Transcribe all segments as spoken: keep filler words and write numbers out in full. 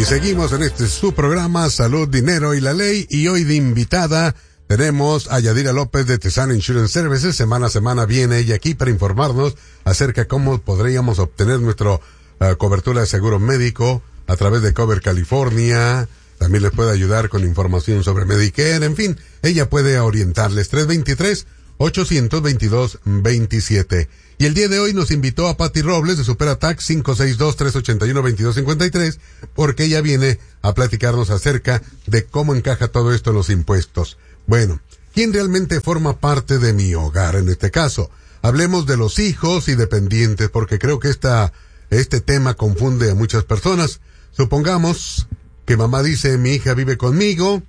seguimos en este su programa Salud, Dinero y la Ley, y hoy de invitada tenemos a Yadira López de Tesano Insurance Services. Semana a semana viene ella aquí para informarnos acerca de cómo podríamos obtener nuestra uh, cobertura de seguro médico a través de Cover California. También les puede ayudar con información sobre Medicare, en fin, ella puede orientarles. tres dos tres, ocho dos dos, dos siete. Y el día de hoy nos invitó a Patti Robles de SuperAtax cinco seis dos, tres ocho uno, dos dos cinco tres, porque ella viene a platicarnos acerca de cómo encaja todo esto en los impuestos. Bueno, ¿quién realmente forma parte de mi hogar en este caso? Hablemos de los hijos y dependientes, porque creo que esta, este tema confunde a muchas personas. Supongamos que mamá dice, mi hija vive conmigo,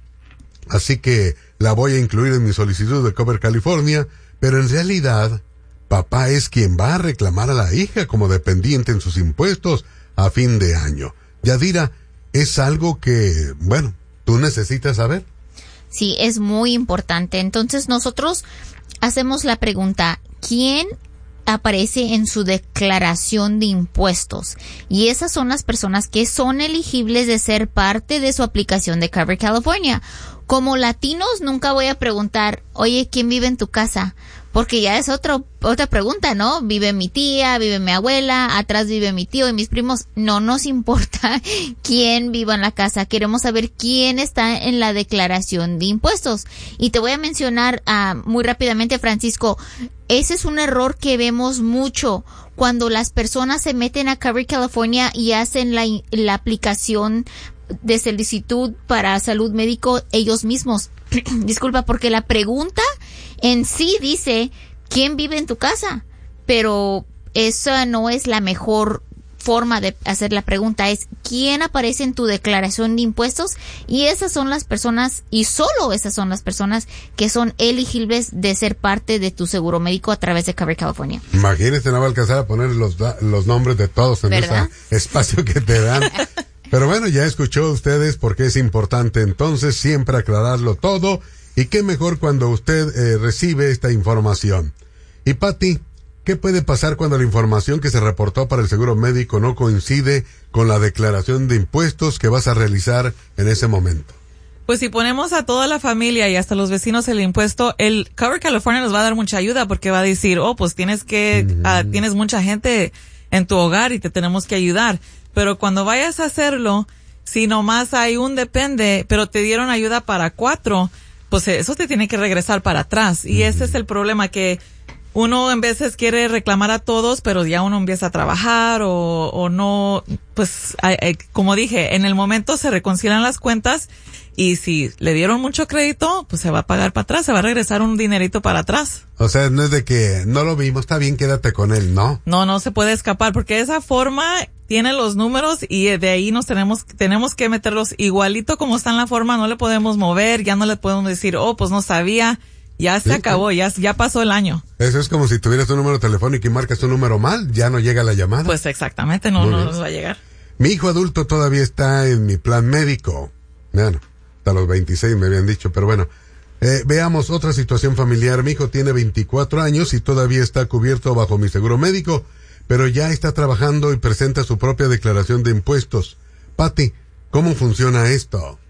así que la voy a incluir en mi solicitud de Cover California, pero en realidad papá es quien va a reclamar a la hija como dependiente en sus impuestos a fin de año. Yadira, ¿es algo que, bueno, tú necesitas saber? Sí, es muy importante. Entonces nosotros hacemos la pregunta, ¿quién aparece en su declaración de impuestos? Y esas son las personas que son elegibles de ser parte de su aplicación de Cover California. Como latinos nunca voy a preguntar, oye, ¿quién vive en tu casa? Porque ya es otro, otra pregunta, ¿no? Vive mi tía, vive mi abuela, atrás vive mi tío y mis primos. No nos importa quién viva en la casa. Queremos saber quién está en la declaración de impuestos. Y te voy a mencionar uh, muy rápidamente, Francisco, ese es un error que vemos mucho cuando las personas se meten a Cover California y hacen la, la aplicación de solicitud para salud médico ellos mismos. Disculpa, porque la pregunta en sí dice ¿quién vive en tu casa? Pero esa no es la mejor forma de hacer la pregunta, es ¿quién aparece en tu declaración de impuestos? Y esas son las personas, y solo esas son las personas que son elegibles de ser parte de tu seguro médico a través de Cover California. Imagínate, no va a alcanzar a poner los, los nombres de todos en ese espacio que te dan. Pero bueno, ya escuchó ustedes porque es importante entonces siempre aclararlo todo, y qué mejor cuando usted eh, recibe esta información. Y Patti, ¿qué puede pasar cuando la información que se reportó para el seguro médico no coincide con la declaración de impuestos que vas a realizar en ese momento? Pues si ponemos a toda la familia y hasta los vecinos el impuesto, el Cover California nos va a dar mucha ayuda porque va a decir, oh, pues tienes que, mm. uh, tienes mucha gente en tu hogar y te tenemos que ayudar. Pero cuando vayas a hacerlo, si nomás hay un depende, pero te dieron ayuda para cuatro, pues eso te tiene que regresar para atrás. Y ese es el problema, que uno en veces quiere reclamar a todos, pero ya uno empieza a trabajar o, o no, pues hay, hay, como dije, en el momento se reconcilian las cuentas y si le dieron mucho crédito, pues se va a pagar para atrás, se va a regresar un dinerito para atrás. O sea, no es de que no lo vimos, está bien, quédate con él, ¿no? No, no se puede escapar porque de esa forma tiene los números y de ahí nos tenemos, tenemos que meterlos igualito como está en la forma, no le podemos mover, ya no le podemos decir, oh, pues no sabía. Ya se sí, acabó, ya, ya pasó el año. Eso es como si tuvieras tu número telefónico y marcas tu número mal, ya no llega la llamada. Pues exactamente, no, no nos va a llegar. Mi hijo adulto todavía está en mi plan médico. Bueno, hasta los veintiséis me habían dicho, pero bueno. Eh, veamos otra situación familiar. Mi hijo tiene veinticuatro años y todavía está cubierto bajo mi seguro médico, pero ya está trabajando y presenta su propia declaración de impuestos. Patti, ¿cómo funciona esto?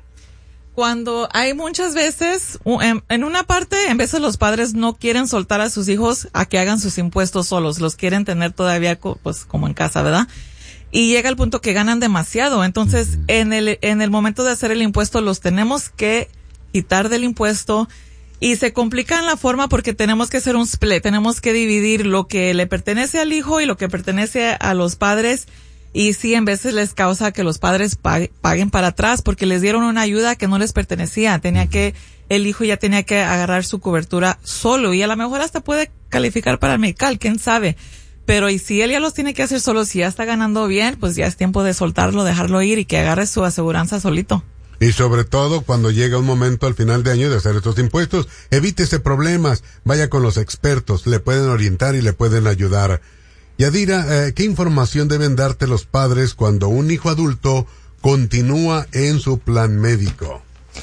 Cuando hay muchas veces, en, en una parte, en veces los padres no quieren soltar a sus hijos a que hagan sus impuestos solos, los quieren tener todavía pues como en casa, ¿verdad? Y llega el punto que ganan demasiado, entonces en el en el momento de hacer el impuesto los tenemos que quitar del impuesto y se complica en la forma porque tenemos que hacer un split, tenemos que dividir lo que le pertenece al hijo y lo que pertenece a los padres. Y sí, en veces les causa que los padres pag- paguen para atrás porque les dieron una ayuda que no les pertenecía. Tenía que, el hijo ya tenía que agarrar su cobertura solo y a lo mejor hasta puede calificar para el medical, quién sabe. Pero y si él ya los tiene que hacer solo, si ya está ganando bien, pues ya es tiempo de soltarlo, dejarlo ir y que agarre su aseguranza solito. Y sobre todo cuando llega un momento al final de año de hacer estos impuestos, evítese problemas, vaya con los expertos, le pueden orientar y le pueden ayudar. Yadira, eh, ¿qué información deben darte los padres cuando un hijo adulto continúa en su plan médico?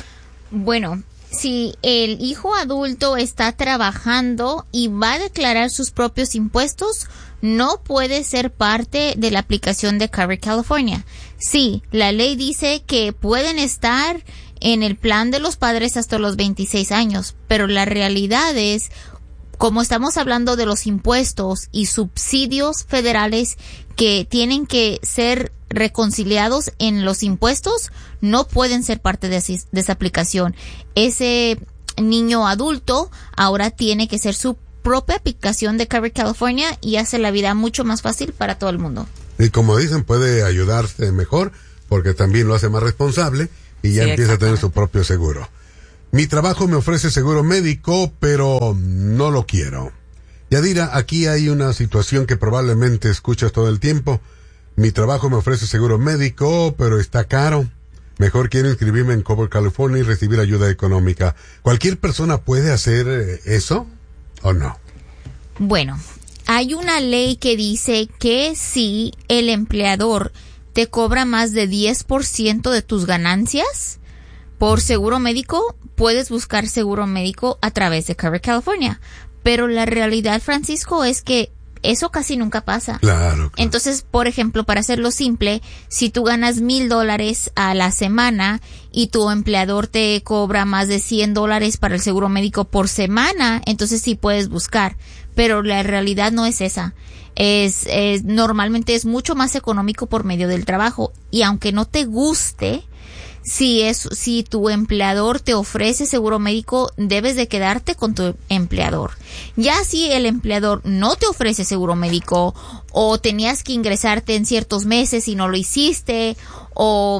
Bueno, si el hijo adulto está trabajando y va a declarar sus propios impuestos, no puede ser parte de la aplicación de Covered California. Sí, la ley dice que pueden estar en el plan de los padres hasta los veintiséis años, pero la realidad es, como estamos hablando de los impuestos y subsidios federales que tienen que ser reconciliados en los impuestos, no pueden ser parte de, esa, de esa aplicación. Ese niño adulto ahora tiene que ser su propia aplicación de Covered California y hace la vida mucho más fácil para todo el mundo. Y como dicen, puede ayudarse mejor porque también lo hace más responsable y ya sí, empieza a tener su propio seguro. Mi trabajo me ofrece seguro médico, pero no lo quiero. Yadira, aquí hay una situación que probablemente escuchas todo el tiempo. Mi trabajo me ofrece seguro médico, pero está caro. Mejor quiero inscribirme en Covered California y recibir ayuda económica. ¿Cualquier persona puede hacer eso o no? Bueno, hay una ley que dice que si el empleador te cobra más de diez por ciento de tus ganancias por seguro médico, puedes buscar seguro médico a través de Covered California. Pero la realidad, Francisco, es que eso casi nunca pasa. Claro, claro. Entonces, por ejemplo, para hacerlo simple, si tú ganas mil dólares a la semana y tu empleador te cobra más de cien dólares para el seguro médico por semana, entonces sí puedes buscar. Pero la realidad no es esa. Es, es normalmente es mucho más económico por medio del trabajo. Y aunque no te guste, si es, si tu empleador te ofrece seguro médico, debes de quedarte con tu empleador. Ya si el empleador no te ofrece seguro médico, o tenías que ingresarte en ciertos meses y no lo hiciste, o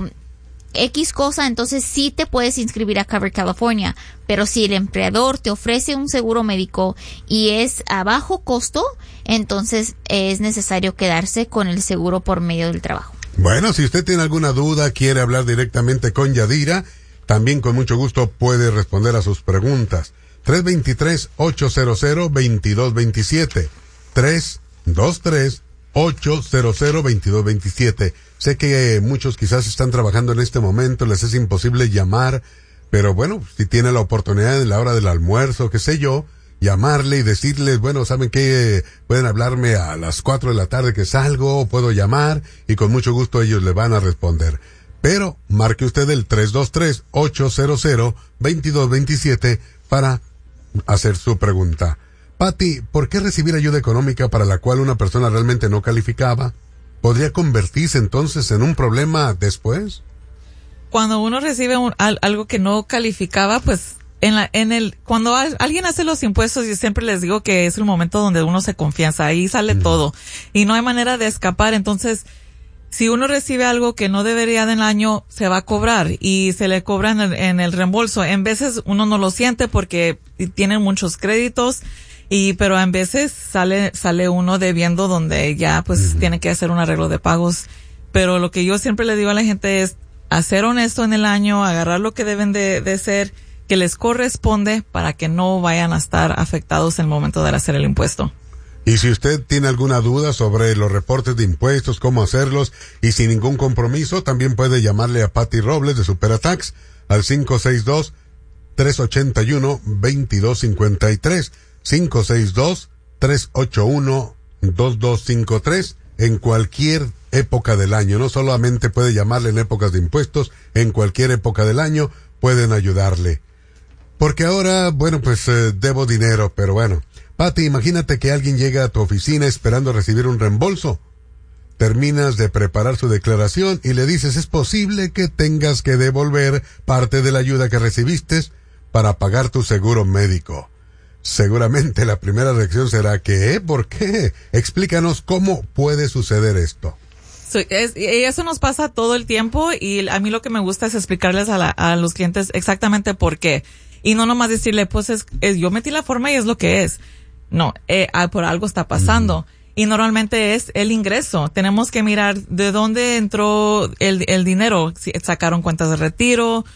X cosa, entonces sí te puedes inscribir a Covered California. Pero si el empleador te ofrece un seguro médico y es a bajo costo, entonces es necesario quedarse con el seguro por medio del trabajo. Bueno, si usted tiene alguna duda, quiere hablar directamente con Yadira, también con mucho gusto puede responder a sus preguntas. tres dos tres, ocho cero cero, dos dos dos siete. tres dos tres, ocho cero cero, dos dos dos siete. Sé que muchos quizás están trabajando en este momento, les es imposible llamar, pero bueno, si tiene la oportunidad en la hora del almuerzo, qué sé yo, llamarle y decirles, bueno, ¿saben qué? Pueden hablarme a las cuatro de la tarde que salgo, puedo llamar, y con mucho gusto ellos le van a responder. Pero marque usted el tres dos tres, ocho cero cero, dos dos dos siete para hacer su pregunta. Pati, ¿por qué recibir ayuda económica para la cual una persona realmente no calificaba? ¿Podría convertirse entonces en un problema después? Cuando uno recibe un, al, algo que no calificaba, pues en la, en el, cuando al, alguien hace los impuestos, yo siempre les digo que es el momento donde uno se confianza, ahí sale mm. todo y no hay manera de escapar. Entonces, si uno recibe algo que no debería del año, se va a cobrar y se le cobra en el, en el reembolso. En veces uno no lo siente porque tienen muchos créditos. Y, pero en veces sale, sale uno debiendo donde ya pues uh-huh. tiene que hacer un arreglo de pagos. Pero lo que yo siempre le digo a la gente es hacer honesto en el año, agarrar lo que deben de, de ser, que les corresponde para que no vayan a estar afectados en el momento de hacer el impuesto. Y si usted tiene alguna duda sobre los reportes de impuestos, cómo hacerlos y sin ningún compromiso, también puede llamarle a Patti Robles de SuperAtax al cinco seis dos, tres ocho uno, dos dos cinco tres. cinco seis dos, tres ocho uno, dos dos cinco tres en cualquier época del año. No solamente puede llamarle en épocas de impuestos, en cualquier época del año pueden ayudarle. Porque ahora, bueno, pues eh, debo dinero, pero bueno. Pati, imagínate que alguien llega a tu oficina esperando recibir un reembolso. Terminas de preparar su declaración y le dices, es posible que tengas que devolver parte de la ayuda que recibiste para pagar tu seguro médico. Seguramente la primera reacción será que, ¿eh? ¿Por qué? Explícanos cómo puede suceder esto. So, es, eso nos pasa todo el tiempo y a mí lo que me gusta es explicarles a, la, a los clientes exactamente por qué. Y no nomás decirle, pues es, es yo metí la forma y es lo que es. No, eh, por algo está pasando. Mm. Y normalmente es el ingreso. Tenemos que mirar de dónde entró el, el dinero. Si sacaron cuentas de retiro,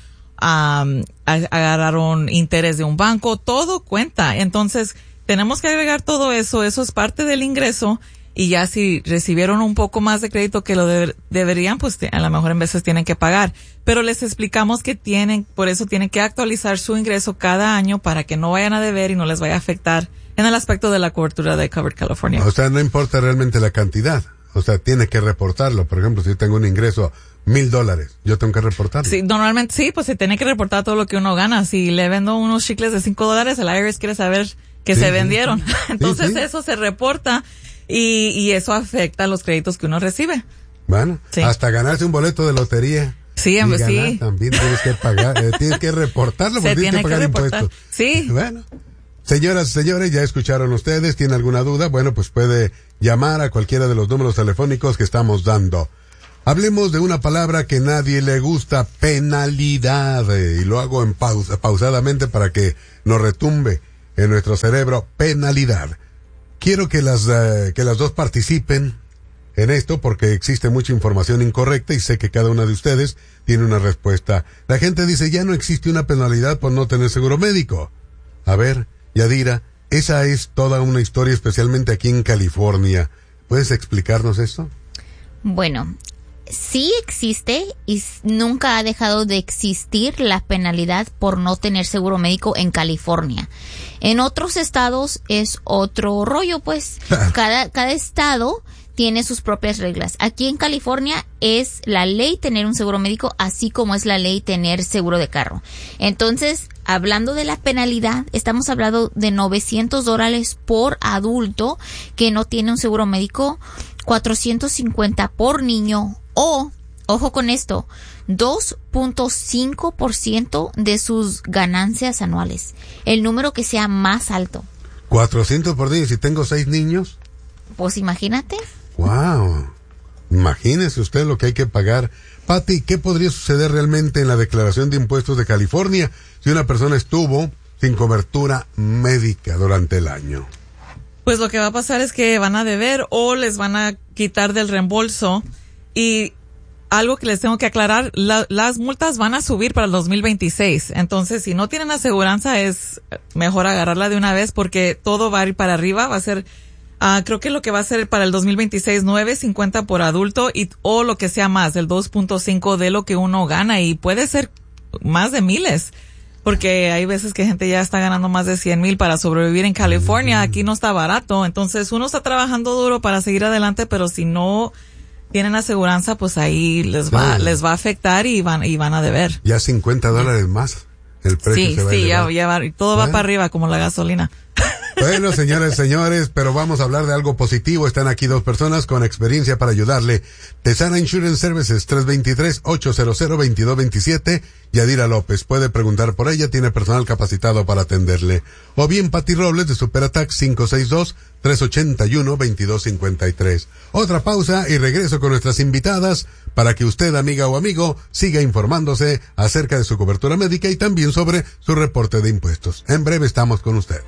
Um, agarraron interés de un banco, todo cuenta. Entonces, tenemos que agregar todo eso, eso es parte del ingreso, y ya si recibieron un poco más de crédito que lo de, deberían, pues a lo mejor en veces tienen que pagar. Pero les explicamos que tienen, por eso tienen que actualizar su ingreso cada año para que no vayan a deber y no les vaya a afectar en el aspecto de la cobertura de Covered California. O sea, no importa realmente la cantidad. O sea, tiene que reportarlo. Por ejemplo, si yo tengo un ingreso mil dólares, yo tengo que reportarlo. Sí, normalmente sí, pues se tiene que reportar todo lo que uno gana. Si le vendo unos chicles de cinco dólares, el I R S quiere saber que Sí, se sí, vendieron. sí. Entonces Sí, sí. eso se reporta y, y eso afecta los créditos que uno recibe. Bueno, Sí. hasta ganarse un boleto de lotería. Sí, y hombre, ganar, sí. también tienes que pagar, eh, tienes que reportarlo porque Se tienes que tiene que pagar reportar. impuestos. Sí. Bueno, señoras y señores, ya escucharon ustedes, ¿tiene alguna duda? Bueno, pues puede llamar a cualquiera de los números telefónicos que estamos dando. Hablemos de una palabra que nadie le gusta, penalidad, eh, y lo hago en pausa, pausadamente para que nos retumbe en nuestro cerebro, penalidad. Quiero que las, eh, que las dos participen en esto porque existe mucha información incorrecta y sé que cada una de ustedes tiene una respuesta. La gente dice, ya no existe una penalidad por no tener seguro médico. A ver, Yadira, esa es toda una historia, especialmente aquí en California. ¿Puedes explicarnos esto? Bueno, sí existe y s- nunca ha dejado de existir la penalidad por no tener seguro médico en California. En otros estados es otro rollo, pues. Cada, cada estado tiene sus propias reglas. Aquí en California es la ley tener un seguro médico, así como es la ley tener seguro de carro. Entonces, hablando de la penalidad, estamos hablando de novecientos dólares por adulto que no tiene un seguro médico, cuatrocientos cincuenta por niño o, ojo con esto, dos punto cinco por ciento de sus ganancias anuales. El número que sea más alto. cuatrocientos por día, y si tengo seis niños. Pues imagínate. Wow. Imagínese usted lo que hay que pagar. Pati, ¿qué podría suceder realmente en la declaración de impuestos de California si una persona estuvo sin cobertura médica durante el año? Pues lo que va a pasar es que van a deber o les van a quitar del reembolso. Y algo que les tengo que aclarar, la, las multas van a subir para el dos mil veintiséis. Entonces, si no tienen aseguranza, es mejor agarrarla de una vez porque todo va a ir para arriba. Va a ser, uh, creo que lo que va a ser para el dos mil veintiséis, nueve cincuenta por adulto y o lo que sea más, el dos punto cinco de lo que uno gana. Y puede ser más de miles. Porque hay veces que gente ya está ganando más de cien mil para sobrevivir en California. Aquí no está barato. Entonces, uno está trabajando duro para seguir adelante, pero si no tienen aseguranza, pues ahí les va, Claro. les va a afectar y van, y van a deber. Ya cincuenta dólares más el precio Sí, se va a sí, ya, elevar. ya va, y todo va Bueno. para arriba como la gasolina. Bueno, señores, señores, pero vamos a hablar de algo positivo. Están aquí dos personas con experiencia para ayudarle. Tesana Insurance Services, tres dos tres, ocho cero cero, dos dos dos siete. Yadira López, puede preguntar por ella, tiene personal capacitado para atenderle. O bien Pati Robles de Superatax, cinco seis dos, tres ocho uno, dos dos cinco tres. Otra pausa y regreso con nuestras invitadas para que usted, amiga o amigo, siga informándose acerca de su cobertura médica y también sobre su reporte de impuestos. En breve estamos con usted.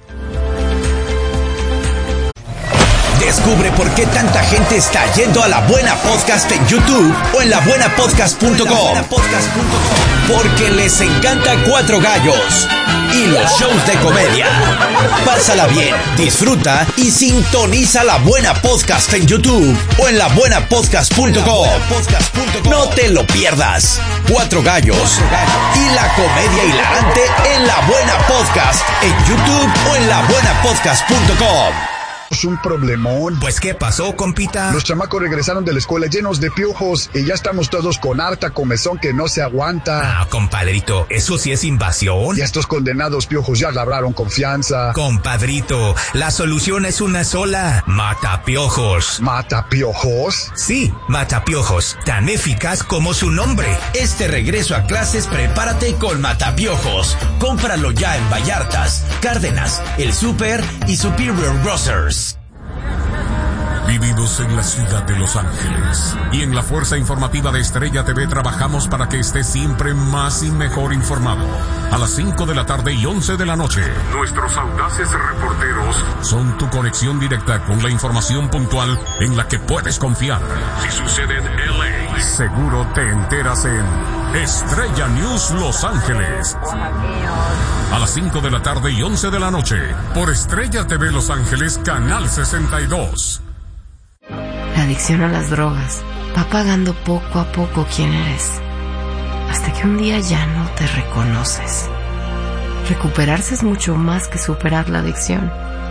Descubre por qué tanta gente está yendo a La Buena Podcast en YouTube o en la buena podcast punto com. Porque les encanta Cuatro Gallos y los shows de comedia. Pásala bien, disfruta y sintoniza La Buena Podcast en YouTube o en la buena podcast punto com. No te lo pierdas. Cuatro Gallos y la comedia hilarante en La Buena Podcast en YouTube o en la buena podcast punto com. Es un problemón. Pues, ¿qué pasó, compita? Los chamacos regresaron de la escuela llenos de piojos y ya estamos todos con harta comezón que no se aguanta. Ah, compadrito, eso sí es invasión. Y estos condenados piojos ya labraron confianza. Compadrito, la solución es una sola. Mata piojos. ¿Mata piojos? Sí, mata piojos, tan eficaz como su nombre. Este regreso a clases, prepárate con Matapiojos. Cómpralo ya en Vallartas, Cárdenas, El Super y Superior Grocers. Vivimos en la ciudad de Los Ángeles y en la Fuerza Informativa de Estrella T V trabajamos para que estés siempre más y mejor informado. A las cinco de la tarde y once de la noche, nuestros audaces reporteros son tu conexión directa con la información puntual en la que puedes confiar. Si sucede en L A, seguro te enteras en Estrella News Los Ángeles. A las cinco de la tarde y once de la noche, por Estrella T V Los Ángeles, Canal sesenta y dos. La adicción a las drogas va pagando poco a poco quién eres, hasta que un día ya no te reconoces. Recuperarse es mucho más que superar la adicción.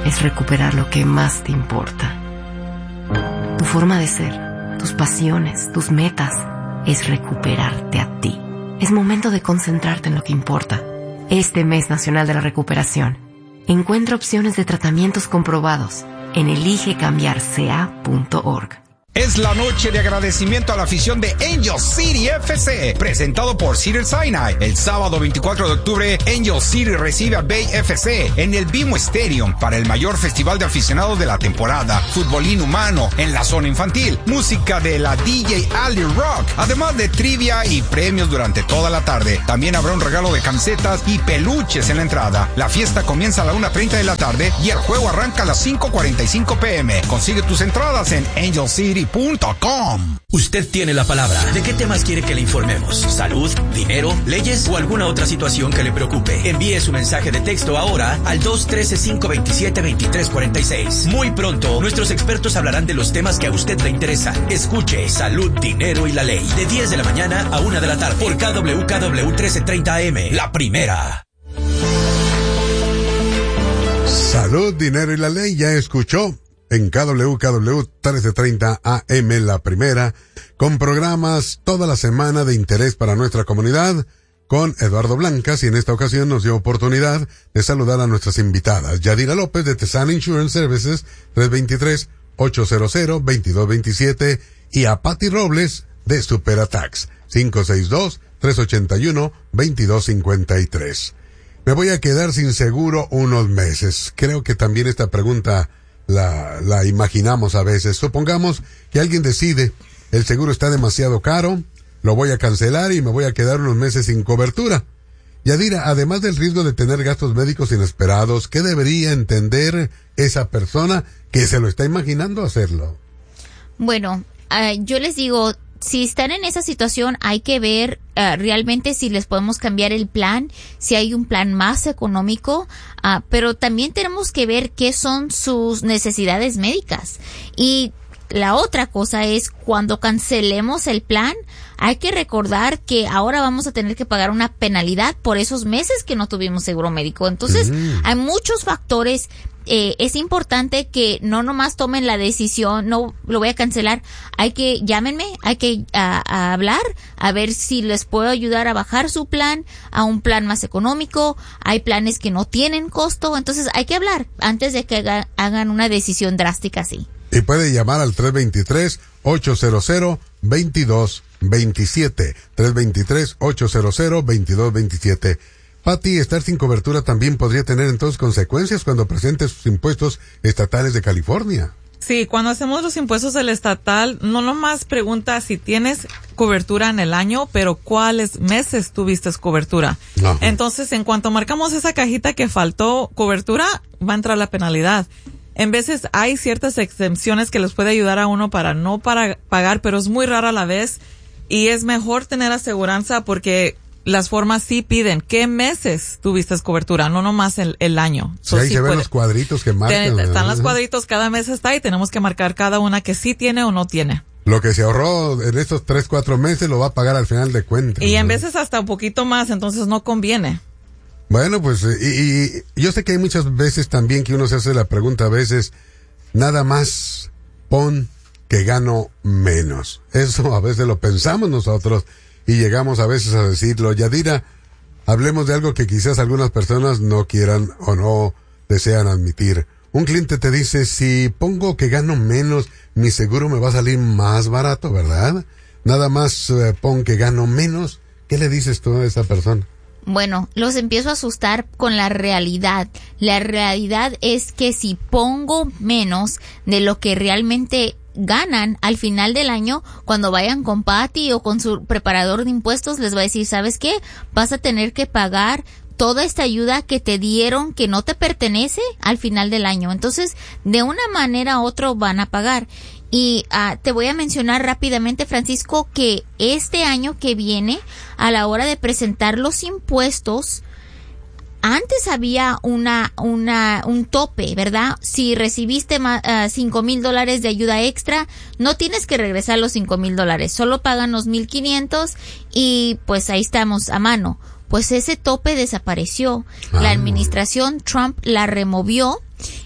es recuperar lo que más te importa. Tu forma de ser, tus pasiones, tus metas, es recuperarte a ti. Es momento de concentrarte en lo que importa. Este mes nacional de la recuperación, encuentra opciones de tratamientos comprobados en elige cambiar c a punto org. Es la noche de agradecimiento a la afición de Angel City F C, presentado por Cedar Sinai. El sábado veinticuatro de octubre, Angel City recibe a Bay F C en el BMO Stadium para el mayor festival de aficionados de la temporada. Fútbol inhumano en la zona infantil, música de la D J Ali Rock, además de trivia y premios durante toda la tarde. También habrá un regalo de camisetas y peluches en la entrada. La fiesta comienza a la una treinta de la tarde y el juego arranca a las cinco cuarenta y cinco pm. Consigue tus entradas en angel city punto com. Usted tiene la palabra. ¿De qué temas quiere que le informemos? ¿Salud, dinero, leyes o alguna otra situación que le preocupe? Envíe su mensaje de texto ahora al dos uno tres, cinco dos siete, dos tres cuatro seis. Muy pronto, nuestros expertos hablarán de los temas que a usted le interesan. Escuche Salud, Dinero y la Ley de diez de la mañana a una de la tarde por K W K W trece treinta A M. La primera. Salud, Dinero y la Ley, ya escuchó. En K W K W trece treinta A M, la primera, con programas toda la semana de interés para nuestra comunidad, con Eduardo Blancas, y en esta ocasión nos dio oportunidad de saludar a nuestras invitadas. Yadira López de Tesana Insurance Services, tres dos tres, ocho cero cero, dos dos dos siete, y a Patti Robles de Superatax, cinco seis dos, tres ocho uno, dos dos cinco tres. Me voy a quedar sin seguro unos meses. Creo que también esta pregunta La, la imaginamos a veces. Supongamos que alguien decide, el seguro está demasiado caro, lo voy a cancelar y me voy a quedar unos meses sin cobertura. Yadira, además del riesgo de tener gastos médicos inesperados, ¿qué debería entender esa persona que se lo está imaginando hacerlo? Bueno, uh, yo les digo, si están en esa situación, hay que ver uh, realmente si les podemos cambiar el plan, si hay un plan más económico, uh, pero también tenemos que ver qué son sus necesidades médicas. Y la otra cosa es, cuando cancelemos el plan, hay que recordar que ahora vamos a tener que pagar una penalidad por esos meses que no tuvimos seguro médico. Entonces, mm. hay muchos factores. Eh, es importante que no nomás tomen la decisión, no lo voy a cancelar. Hay que, llámenme, hay que a, a hablar, a ver si les puedo ayudar a bajar su plan a un plan más económico. Hay planes que no tienen costo, entonces hay que hablar antes de que haga, hagan una decisión drástica así. Y puede llamar al tres dos tres, ocho cero cero, dos dos dos siete, tres dos tres, ocho cero cero, dos dos dos siete. Patti, estar sin cobertura también podría tener entonces consecuencias cuando presente sus impuestos estatales de California. Sí, cuando hacemos los impuestos del estatal, no nomás pregunta si tienes cobertura en el año, pero cuáles meses tuviste cobertura. Ajá. Entonces, en cuanto marcamos esa cajita que faltó cobertura, va a entrar la penalidad. En veces hay ciertas exenciones que les puede ayudar a uno para no para pagar, pero es muy rara a la vez, y es mejor tener aseguranza porque las formas sí piden qué meses tuviste cobertura, no nomás el, el año. Sí, ahí sí se ven los cuadritos que marcan. Te, están los cuadritos, cada mes está, y tenemos que marcar cada una que sí tiene o no tiene. Lo que se ahorró en estos tres, cuatro meses lo va a pagar al final de cuentas. Y en veces hasta un poquito más, entonces no conviene. Bueno, pues, y, y yo sé que hay muchas veces también que uno se hace la pregunta a veces, nada más pon que gano menos. Eso a veces lo pensamos nosotros y llegamos a veces a decirlo. Yadira, hablemos de algo que quizás algunas personas no quieran o no desean admitir. Un cliente te dice, si pongo que gano menos, mi seguro me va a salir más barato, ¿verdad? Nada más eh, pon que gano menos. ¿Qué le dices tú a esa persona? Bueno, los empiezo a asustar con la realidad. La realidad es que si pongo menos de lo que realmente ganan al final del año, cuando vayan con Patti o con su preparador de impuestos, les va a decir, ¿sabes qué? Vas a tener que pagar toda esta ayuda que te dieron, que no te pertenece, al final del año. Entonces, de una manera u otra van a pagar. Y uh, te voy a mencionar rápidamente, Francisco, que este año que viene, a la hora de presentar los impuestos, antes había una, una, un tope, ¿verdad? Si recibiste uh, cinco mil dólares de ayuda extra, no tienes que regresar los cinco mil dólares, solo pagan los mil quinientos y pues ahí estamos a mano. Pues ese tope desapareció. Ah. La administración Trump la removió.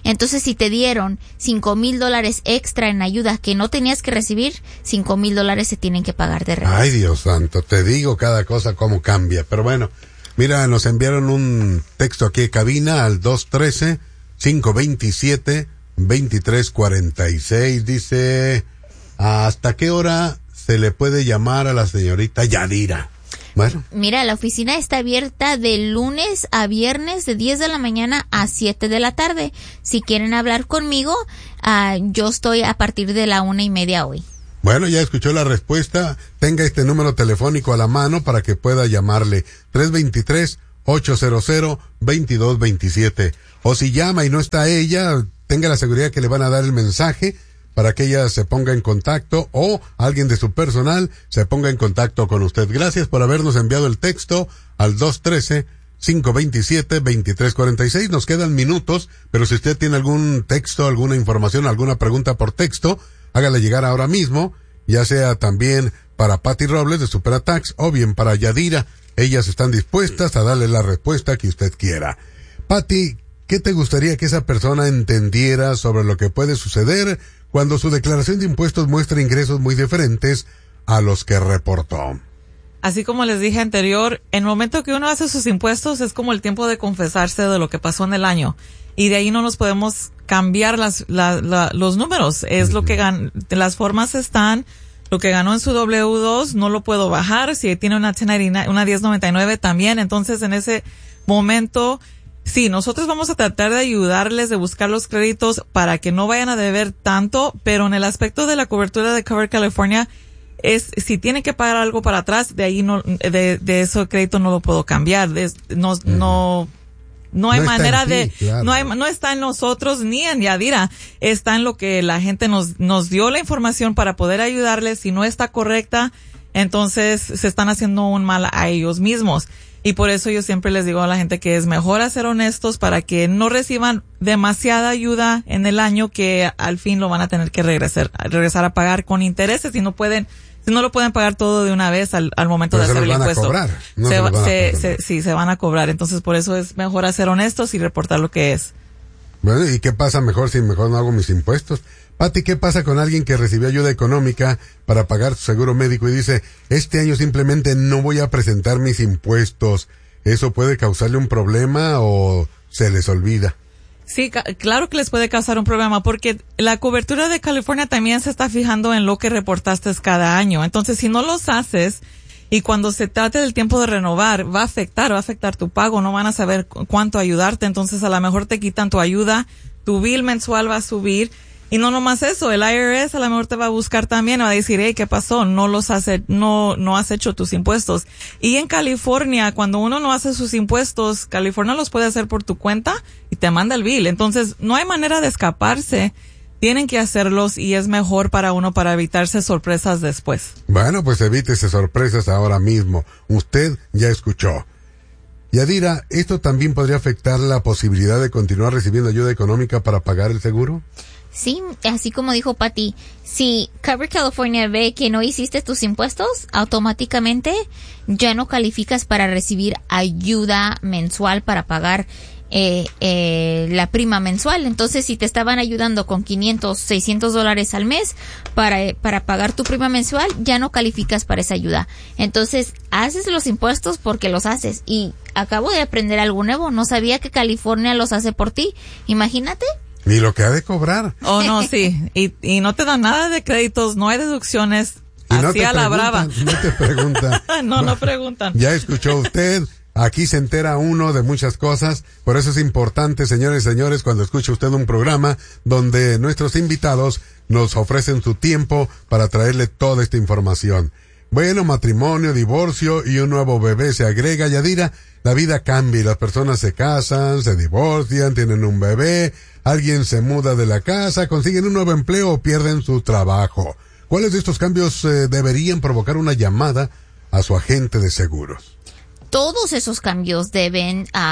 Entonces, si te dieron cinco mil dólares extra en ayuda que no tenías que recibir, cinco mil dólares se tienen que pagar de regreso. Ay, Dios santo, te digo cada cosa cómo cambia. Pero bueno, mira, nos enviaron un texto aquí de cabina al dos uno tres, cinco dos siete, dos tres cuatro seis. Dice, ¿hasta qué hora se le puede llamar a la señorita Yadira? Bueno. Mira, la oficina está abierta de lunes a viernes de diez de la mañana a siete de la tarde. Si quieren hablar conmigo, uh, yo estoy a partir de la una y media hoy. Bueno, ya escuchó la respuesta. Tenga este número telefónico a la mano para que pueda llamarle. tres dos tres, ocho cero cero, dos dos dos siete. O si llama y no está ella, tenga la seguridad que le van a dar el mensaje para que ella se ponga en contacto o alguien de su personal se ponga en contacto con usted. Gracias por habernos enviado el texto al dos uno tres, cinco dos siete, dos tres cuatro seis. Nos quedan minutos, pero si usted tiene algún texto, alguna información, alguna pregunta por texto, hágala llegar ahora mismo, ya sea también para Patty Robles de Superatax o bien para Yadira. Ellas están dispuestas a darle la respuesta que usted quiera. Patty, ¿qué te gustaría que esa persona entendiera sobre lo que puede suceder cuando su declaración de impuestos muestra ingresos muy diferentes a los que reportó? Así como les dije anterior, en el momento que uno hace sus impuestos es como el tiempo de confesarse de lo que pasó en el año. Y de ahí no nos podemos cambiar las, la, la, los números. Es uh-huh. lo que gan, las formas están, lo que ganó en su doble u dos no lo puedo bajar. Si tiene una, una diez noventa y nueve también. Entonces en ese momento, sí, nosotros vamos a tratar de ayudarles, de buscar los créditos para que no vayan a deber tanto, pero en el aspecto de la cobertura de Cover California, es, si tiene que pagar algo para atrás, de ahí no, de, de ese crédito no lo puedo cambiar. Es, no, uh-huh. no, no hay no manera ti, de, claro. no hay, no está en nosotros ni en Yadira, está en lo que la gente nos, nos dio la información para poder ayudarles. Si no está correcta, entonces se están haciendo un mal a ellos mismos. Y por eso yo siempre les digo a la gente que es mejor ser honestos para que no reciban demasiada ayuda en el año que al fin lo van a tener que regresar, regresar a pagar con intereses y no pueden, si no lo pueden pagar todo de una vez al, al momento Pero de hacer el impuesto. Se van a cobrar. No se, se, van a se, cobrar. se, sí, se van a cobrar. Entonces por eso es mejor ser honestos y reportar lo que es. Bueno, ¿y qué pasa mejor si mejor no hago mis impuestos? Pati, ¿qué pasa con alguien que recibió ayuda económica para pagar su seguro médico y dice, este año simplemente no voy a presentar mis impuestos? ¿Eso puede causarle un problema o se les olvida? Sí, ca- claro que les puede causar un problema porque la cobertura de California también se está fijando en lo que reportaste cada año. Entonces, si no los haces y cuando se trate del tiempo de renovar, va a afectar, va a afectar tu pago, no van a saber cu- cuánto ayudarte. Entonces, a lo mejor te quitan tu ayuda, tu bill mensual va a subir. Y no nomás eso, el I R S a lo mejor te va a buscar también, va a decir, hey, ¿qué pasó? No los hace, no, no has hecho tus impuestos. Y en California, cuando uno no hace sus impuestos, California los puede hacer por tu cuenta y te manda el bill. Entonces, no hay manera de escaparse. Tienen que hacerlos y es mejor para uno para evitarse sorpresas después. Bueno, pues evítese sorpresas ahora mismo. Usted ya escuchó. Yadira, ¿esto también podría afectar la posibilidad de continuar recibiendo ayuda económica para pagar el seguro? Sí, así como dijo Patty, si Cover California ve que no hiciste tus impuestos, automáticamente ya no calificas para recibir ayuda mensual para pagar eh, eh, la prima mensual. Entonces, si te estaban ayudando con quinientos, seiscientos dólares al mes para, para pagar tu prima mensual, ya no calificas para esa ayuda. Entonces, haces los impuestos porque los haces. Y acabo de aprender algo nuevo, no sabía que California los hace por ti. Imagínate. Ni lo que ha de cobrar. Oh, no, sí. Y, y no te dan nada de créditos, no hay deducciones. Y no así te a la brava. No te preguntan. no, no preguntan. Ya escuchó usted. Aquí se entera uno de muchas cosas. Por eso es importante, señores y señores, cuando escuche usted un programa donde nuestros invitados nos ofrecen su tiempo para traerle toda esta información. Bueno, matrimonio, divorcio y un nuevo bebé se agrega, Yadira. La vida cambia y las personas se casan, se divorcian, tienen un bebé, alguien se muda de la casa, consiguen un nuevo empleo o pierden su trabajo. ¿Cuáles de estos cambios eh, deberían provocar una llamada a su agente de seguros? Todos esos cambios deben uh,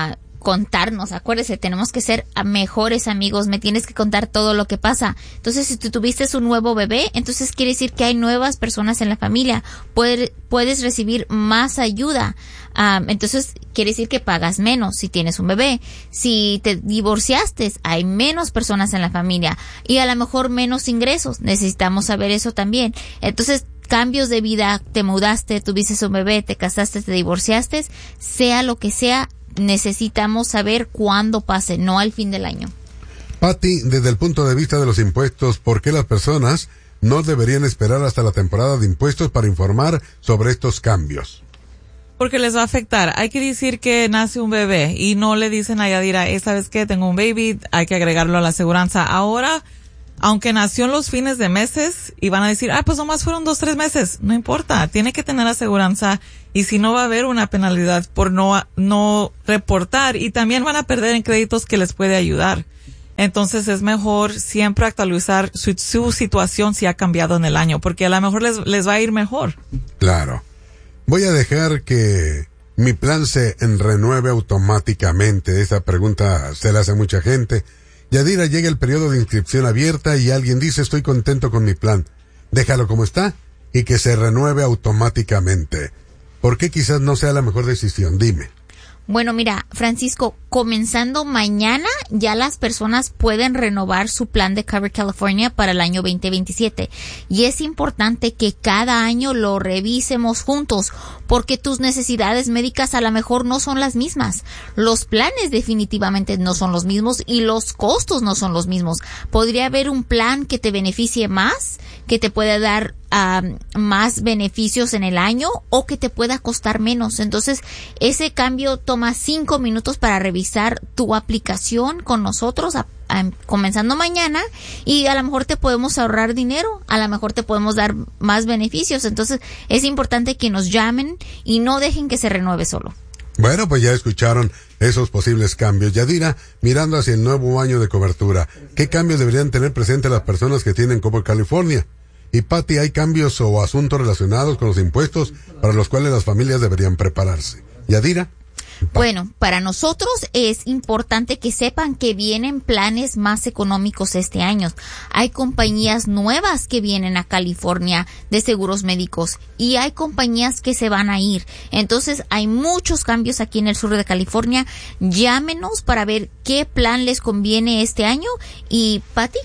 contarnos, acuérdese, tenemos que ser mejores amigos, me tienes que contar todo lo que pasa. Entonces, si tú tuviste un nuevo bebé, entonces quiere decir que hay nuevas personas en la familia, Puede, puedes recibir más ayuda. Um, entonces, quiere decir que pagas menos si tienes un bebé. Si te divorciaste, hay menos personas en la familia y a lo mejor menos ingresos. Necesitamos saber eso también. Entonces, cambios de vida, te mudaste, tuviste un bebé, te casaste, te divorciaste, sea lo que sea, necesitamos saber cuándo pase, no al fin del año. Pati, desde el punto de vista de los impuestos, ¿por qué las personas no deberían esperar hasta la temporada de impuestos para informar sobre estos cambios? Porque les va a afectar. Hay que decir que nace un bebé y no le dicen a Yadira, eh, ¿sabes qué? Tengo un baby, hay que agregarlo a la aseguranza. Ahora, aunque nació en los fines de meses y van a decir, ah, pues nomás fueron dos, tres meses. No importa, tiene que tener aseguranza y si no va a haber una penalidad por no, no reportar y también van a perder en créditos que les puede ayudar. Entonces es mejor siempre actualizar su, su situación si ha cambiado en el año, porque a lo mejor les, les va a ir mejor. Claro. Voy a dejar que mi plan se renueve automáticamente. Esa pregunta se la hace mucha gente. Yadira, llega el periodo de inscripción abierta y alguien dice, estoy contento con mi plan. Déjalo como está y que se renueve automáticamente. ¿Por qué quizás no sea la mejor decisión? Dime. Bueno, mira, Francisco, comenzando mañana ya las personas pueden renovar su plan de Cover California para el año veinte veintisiete. Y es importante que cada año lo revisemos juntos, porque tus necesidades médicas a lo mejor no son las mismas. Los planes definitivamente no son los mismos y los costos no son los mismos. Podría haber un plan que te beneficie más, que te pueda dar um, más beneficios en el año o que te pueda costar menos. Entonces, ese cambio toma cinco minutos para revisar tu aplicación con nosotros, a, a, comenzando mañana, y a lo mejor te podemos ahorrar dinero, a lo mejor te podemos dar más beneficios. Entonces, es importante que nos llamen y no dejen que se renueve solo. Bueno, pues ya escucharon esos posibles cambios. Yadira, mirando hacia el nuevo año de cobertura, ¿qué cambios deberían tener presente las personas que tienen Cover California? Y Pati, ¿hay cambios o asuntos relacionados con los impuestos para los cuales las familias deberían prepararse? Yadira. Bueno, para nosotros es importante que sepan que vienen planes más económicos este año. Hay compañías nuevas que vienen a California de seguros médicos y hay compañías que se van a ir. Entonces hay muchos cambios aquí en el sur de California. Llámenos para ver qué plan les conviene este año. Y Pati.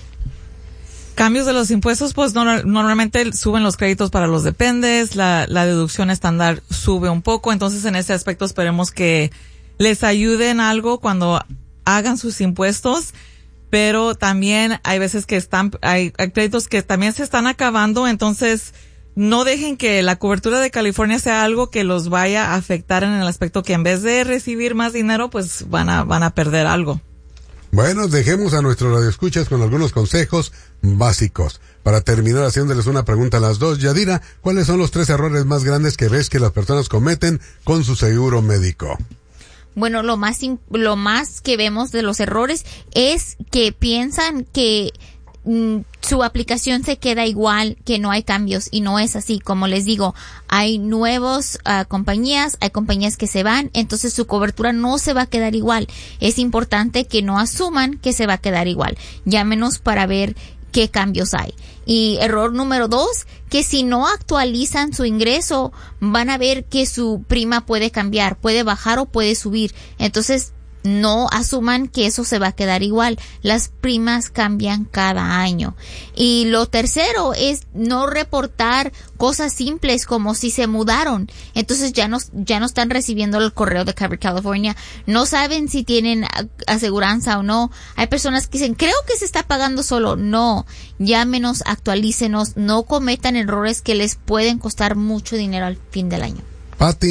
Cambios de los impuestos, pues no, normalmente suben los créditos para los dependes, la, la deducción estándar sube un poco, entonces en ese aspecto esperemos que les ayuden algo cuando hagan sus impuestos, pero también hay veces que están, hay, hay créditos que también se están acabando, entonces no dejen que la cobertura de California sea algo que los vaya a afectar en el aspecto que en vez de recibir más dinero, pues van a, van a perder algo. Bueno, dejemos a nuestros radioescuchas con algunos consejos básicos. Para terminar haciéndoles una pregunta a las dos, Yadira, ¿cuáles son los tres errores más grandes que ves que las personas cometen con su seguro médico? Bueno, lo más, lo más que vemos de los errores es que piensan que mm, su aplicación se queda igual, que no hay cambios, y no es así. Como les digo, hay nuevas uh, compañías, hay compañías que se van, entonces su cobertura no se va a quedar igual. Es importante que no asuman que se va a quedar igual. Llámenos para ver qué cambios hay. Y error número dos, que si no actualizan su ingreso, van a ver que su prima puede cambiar, puede bajar o puede subir. Entonces, no asuman que eso se va a quedar igual. Las primas cambian cada año. Y lo tercero es no reportar cosas simples como si se mudaron. Entonces ya no, ya no están recibiendo el correo de Cover California. No saben si tienen aseguranza o no. Hay personas que dicen, creo que se está pagando solo. No, llámenos, actualícenos, no cometan errores que les pueden costar mucho dinero al fin del año. Pati,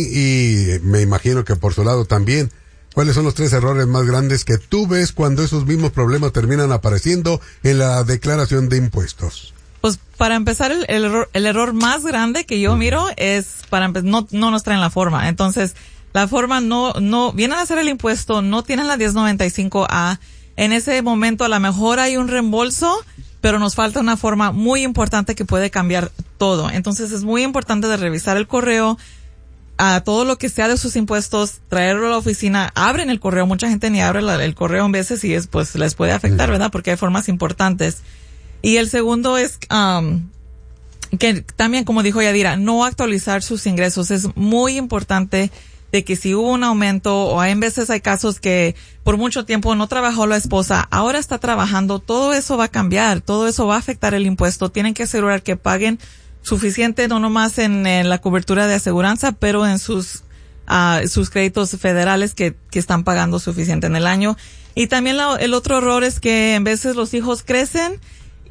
y me imagino que por su lado también, ¿cuáles son los tres errores más grandes que tú ves cuando esos mismos problemas terminan apareciendo en la declaración de impuestos? Pues para empezar, el, el, error, el error más grande que yo miro es, para no, no nos traen la forma. Entonces, la forma no, no, vienen a hacer el impuesto, no tienen la diez noventa y cinco A. En ese momento a lo mejor hay un reembolso, pero nos falta una forma muy importante que puede cambiar todo. Entonces, es muy importante de revisar el correo, a todo lo que sea de sus impuestos, traerlo a la oficina, abren el correo, mucha gente ni abre la, el correo en veces y es, pues les puede afectar, ¿verdad? Porque hay formas importantes. Y el segundo es, um, que también, como dijo Yadira, no actualizar sus ingresos. Es muy importante de que si hubo un aumento, o hay en veces hay casos que por mucho tiempo no trabajó la esposa, ahora está trabajando, todo eso va a cambiar, todo eso va a afectar el impuesto. Tienen que asegurar que paguen suficiente, no nomás en, en la cobertura de aseguranza, pero en sus uh, sus créditos federales que, que están pagando suficiente en el año. Y también la, el otro error es que en veces los hijos crecen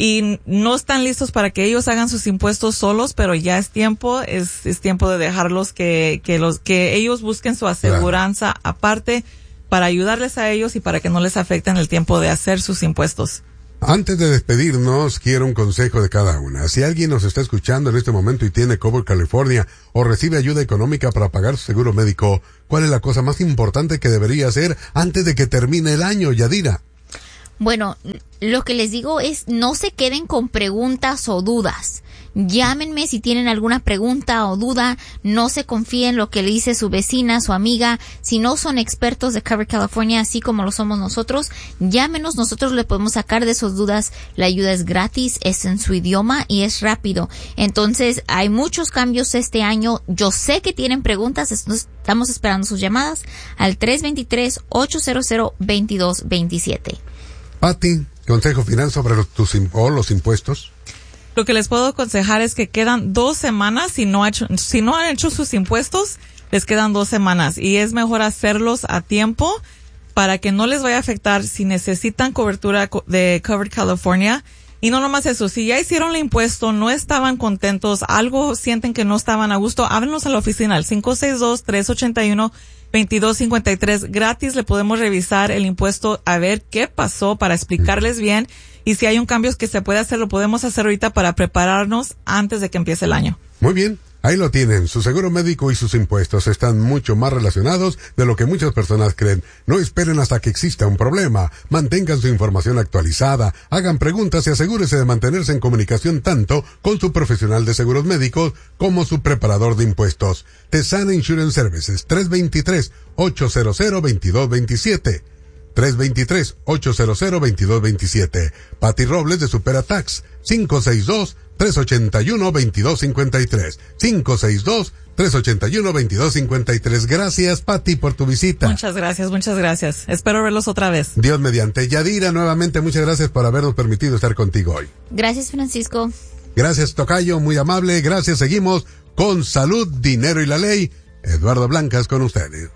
y no están listos para que ellos hagan sus impuestos solos, pero ya es tiempo, es, es tiempo de dejarlos que, que los, que ellos busquen su aseguranza claro. aparte para ayudarles a ellos y para que no les afecten el tiempo de hacer sus impuestos. Antes de despedirnos, quiero un consejo de cada una. Si alguien nos está escuchando en este momento y tiene Cover California o recibe ayuda económica para pagar su seguro médico, ¿cuál es la cosa más importante que debería hacer antes de que termine el año, Yadira? Bueno, lo que les digo es no se queden con preguntas o dudas. Llámenme si tienen alguna pregunta o duda. No se confíen en lo que le dice su vecina, su amiga. Si no son expertos de Cover California, así como lo somos nosotros, llámenos. Nosotros le podemos sacar de sus dudas. La ayuda es gratis, es en su idioma y es rápido. Entonces, hay muchos cambios este año. Yo sé que tienen preguntas. Estamos esperando sus llamadas al tres dos tres, ocho cero cero, dos dos dos siete. Pati, consejo final sobre los, tus, o los impuestos. Lo que les puedo aconsejar es que quedan dos semanas, si no, ha hecho, si no han hecho sus impuestos, les quedan dos semanas y es mejor hacerlos a tiempo para que no les vaya a afectar si necesitan cobertura de Covered California. Y no nomás eso, si ya hicieron el impuesto, no estaban contentos, algo sienten que no estaban a gusto, háblenos a la oficina al cinco seis dos, tres ocho uno, dos dos cinco tres. Gratis le podemos revisar el impuesto a ver qué pasó para explicarles bien. Y si hay un cambio que se puede hacer, lo podemos hacer ahorita para prepararnos antes de que empiece el año. Muy bien. Ahí lo tienen, su seguro médico y sus impuestos están mucho más relacionados de lo que muchas personas creen. No esperen hasta que exista un problema, mantengan su información actualizada, hagan preguntas y asegúrese de mantenerse en comunicación tanto con su profesional de seguros médicos como su preparador de impuestos. Tesana Insurance Services, tres dos tres, ocho cero cero, dos dos dos siete. tres dos tres, ocho cero cero, dos dos dos siete. Pati Robles de Superatax, cinco seis dos, tres ocho uno, dos dos cinco tres. cinco seis dos, tres ocho uno, dos dos cinco tres. Gracias, Pati, por tu visita. Muchas gracias, muchas gracias. Espero verlos otra vez. Dios mediante. Yadira, nuevamente, muchas gracias por habernos permitido estar contigo hoy. Gracias, Francisco. Gracias, Tocayo, muy amable. Gracias, seguimos con Salud, Dinero y la Ley. Eduardo Blancas con ustedes.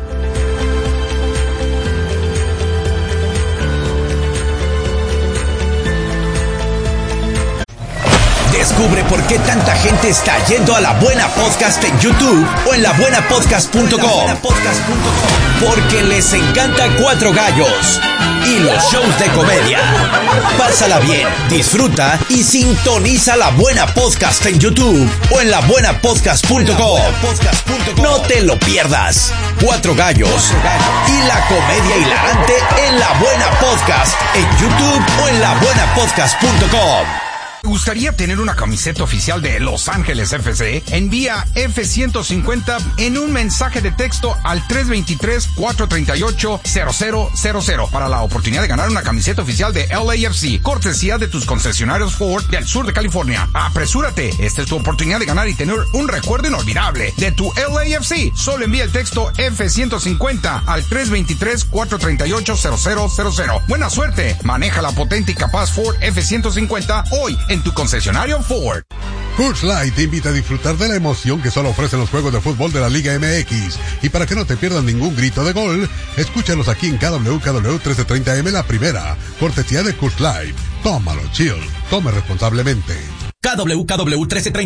Descubre por qué tanta gente está yendo a La Buena Podcast en YouTube o en la buena podcast punto com. Porque les encanta Cuatro Gallos y los shows de comedia. Pásala bien, disfruta y sintoniza La Buena Podcast en YouTube o en la buena podcast punto com. No te lo pierdas. Cuatro Gallos y la comedia hilarante en La Buena Podcast en YouTube o en la buena podcast punto com. ¿Te gustaría tener una camiseta oficial de Los Ángeles F C? Envía F ciento cincuenta en un mensaje de texto al tres dos tres, cuatro tres ocho, cero cero cero cero para la oportunidad de ganar una camiseta oficial de L A F C, cortesía de tus concesionarios Ford del sur de California. Apresúrate, esta es tu oportunidad de ganar y tener un recuerdo inolvidable de tu L A F C. Solo envía el texto F ciento cincuenta al tres dos tres, cuatro tres ocho, cero cero cero cero. Buena suerte, maneja la potente y capaz Ford F ciento cincuenta hoy en tu concesionario Ford. Coors Light te invita a disfrutar de la emoción que solo ofrecen los juegos de fútbol de la Liga M X. Y para que no te pierdas ningún grito de gol, escúchalos aquí en K W K W trece treinta A M La Primera, cortesía de Coors Light. Tómalo chill, tome responsablemente. K W K W trece treinta